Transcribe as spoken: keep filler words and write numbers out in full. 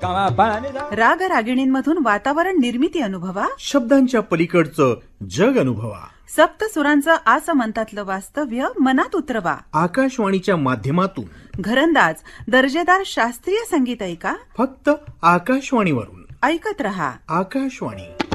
राग रागिणींमधून वातावरण निर्मिती अनुभवा, शब्दांच्या पलीकडचं जग अनुभवा, सप्त सुरांचं आसमंतातलं वास्तव्य मनात उतरवा. आकाशवाणीच्या माध्यमातून घरंदाज दर्जेदार शास्त्रीय संगीत ऐका, फक्त आकाशवाणीवरून. ऐकत रहा आकाशवाणी.